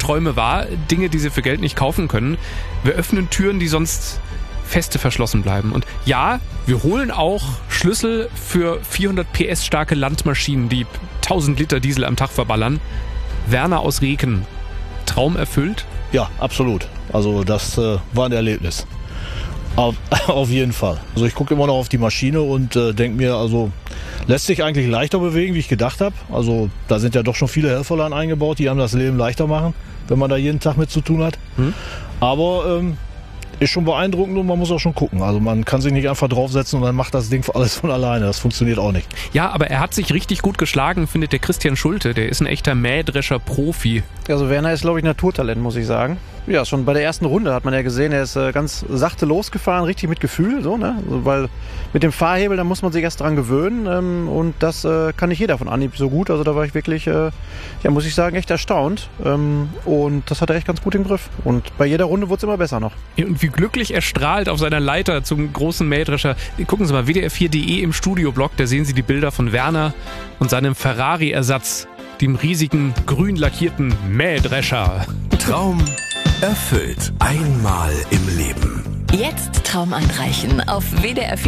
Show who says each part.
Speaker 1: Träume wahr. Dinge, die sie für Geld nicht kaufen können. Wir öffnen Türen, die sonst feste verschlossen bleiben. Und ja, wir holen auch Schlüssel für 400 PS starke Landmaschinen, die 1000 Liter Diesel am Tag verballern. Werner aus Reken, Traum erfüllt?
Speaker 2: Ja, absolut. Also das war ein Erlebnis. Auf jeden Fall. Also ich gucke immer noch auf die Maschine und denke mir, also lässt sich eigentlich leichter bewegen, wie ich gedacht habe. Also da sind ja doch schon viele Helferlein eingebaut, die einem das Leben leichter machen, wenn man da jeden Tag mit zu tun hat. Aber ist schon beeindruckend und man muss auch schon gucken. Also man kann sich nicht einfach draufsetzen und dann macht das Ding alles von alleine. Das funktioniert auch nicht.
Speaker 1: Ja, aber er hat sich richtig gut geschlagen, findet der Christian Schulte. Der ist ein echter Mähdrescher-Profi.
Speaker 3: Also Werner ist, glaube ich, Naturtalent, muss ich sagen. Ja, schon bei der ersten Runde hat man ja gesehen, er ist ganz sachte losgefahren, richtig mit Gefühl, so, ne? Also, weil mit dem Fahrhebel, da muss man sich erst dran gewöhnen und das kann nicht jeder von Anhieb so gut. Also da war ich wirklich, ja, muss ich sagen, echt erstaunt und das hat er echt ganz gut im Griff. Und bei jeder Runde wurde es immer besser noch.
Speaker 1: Und wie glücklich er strahlt auf seiner Leiter zum großen Mähdrescher. Gucken Sie mal, WDR4.de im Studioblog, da sehen Sie die Bilder von Werner und seinem Ferrari-Ersatz, dem riesigen grün lackierten Mähdrescher.
Speaker 4: Traum erfüllt. Einmal im Leben.
Speaker 5: Jetzt Traum einreichen auf WDR4.